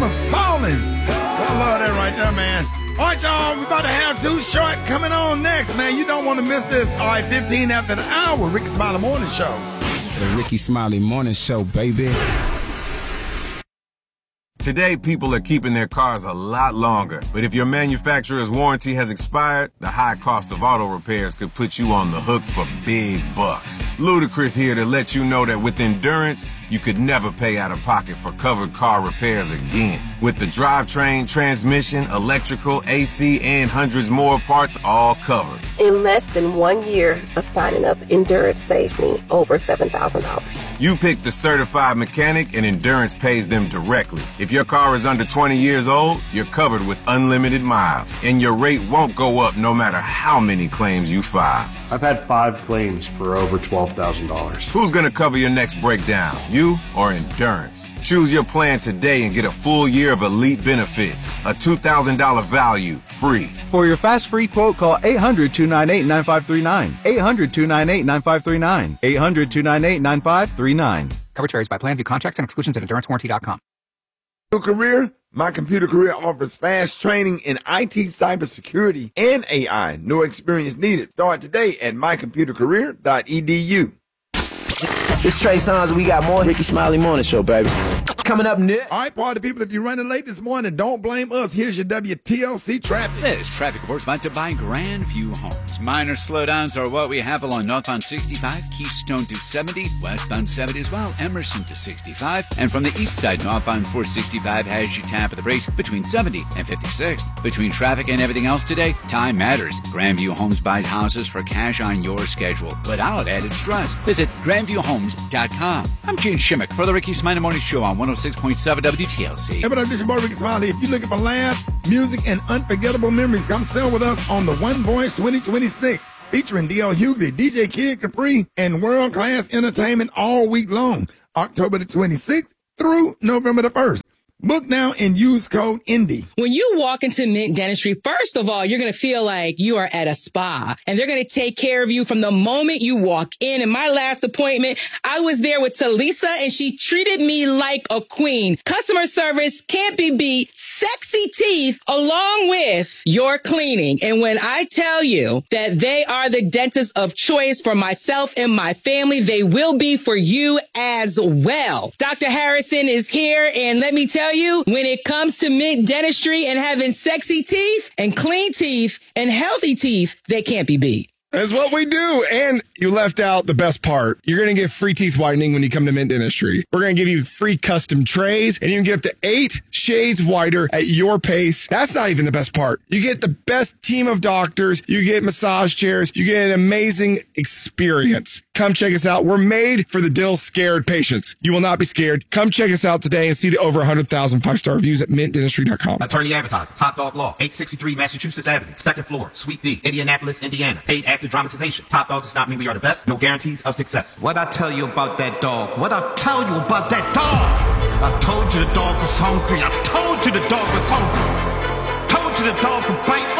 Mama's falling. I love that right there, man. All right, y'all, we about to have Too Short coming on next, man. You don't want to miss this. All right, 15 after the hour, Ricky Smiley Morning Show. The Ricky Smiley Morning Show, baby. Today, people are keeping their cars a lot longer. But if your manufacturer's warranty has expired, the high cost of auto repairs could put you on the hook for big bucks. Ludacris here to let you know that with Endurance, you could never pay out of pocket for covered car repairs again. With the drivetrain, transmission, electrical, AC, and hundreds more parts all covered. In less than 1 year of signing up, Endurance saved me over $7,000. You pick the certified mechanic and Endurance pays them directly. If your car is under 20 years old, you're covered with unlimited miles. And your rate won't go up no matter how many claims you file. I've had 5 claims for over $12,000. Who's gonna cover your next breakdown? You or Endurance? Choose your plan today and get a full year of elite benefits. A $2,000 value, free. For your fast free quote, call 800-298-9539. 800-298-9539. 800-298-9539. Coverage varies by plan. View contracts and exclusions at EnduranceWarranty.com. Career, My Computer Career offers fast training in IT, cybersecurity, and AI. No experience needed. Start today at mycomputercareer.edu. This Trey Songz, we got more Ricky Smiley Morning Show, baby. Coming up next. All right, party people, if you're running late this morning, don't blame us. Here's your WTLC traffic. This traffic report sponsored by Grandview Homes. Minor slowdowns are what we have along northbound 65, Keystone to 70, westbound 70 as well, Emerson to 65, and from the east side, northbound 465 has you tap of the brakes between 70 and 56. Between traffic and everything else today, time matters. Grandview Homes buys houses for cash on your schedule without added stress. Visit GrandviewHomes.com. I'm Gene Shimmick for the Ricky Smiley Morning Show on 106.7 WTLC. Hey, what up, this your boy Ricky Smiley. If you're looking for laughs, music, and unforgettable memories, come sail with us on the One Voice 2026, featuring D.L. Hughley, DJ Kid Capri, and world-class entertainment all week long, October the 26th through November the 1st. Book now and use code INDY. When you walk into Mint Dentistry, first of all, you're going to feel like you are at a spa, and they're going to take care of you from the moment you walk in. In my last appointment, I was there with Talisa, and she treated me like a queen. Customer service can't be beat. Sexy teeth along with your cleaning. And when I tell you that they are the dentist of choice for myself and my family, they will be for you as well. Dr. Harrison is here, and let me tell you, when it comes to Mint Dentistry and having sexy teeth and clean teeth and healthy teeth, they can't be beat. That's what we do. And you left out the best part. You're going to get free teeth whitening when you come to Mint Dentistry. We're going to give you free custom trays, and you can get up to 8 shades whiter at your pace. That's not even the best part. You get the best team of doctors. You get massage chairs. You get an amazing experience. Come check us out. We're made for the dental scared patients. You will not be scared. Come check us out today and see the over 100,000 5-star reviews at mintdentistry.com. Attorney Advertising, Top Dog Law, 863 Massachusetts Avenue, 2nd floor, Suite D, Indianapolis, Indiana. Paid actor dramatization. Top Dog does not mean we are the best. No guarantees of success. What I tell you about that dog? What I tell you about that dog? I told you the dog was hungry. I told you the dog was hungry. Told you the dog would bite.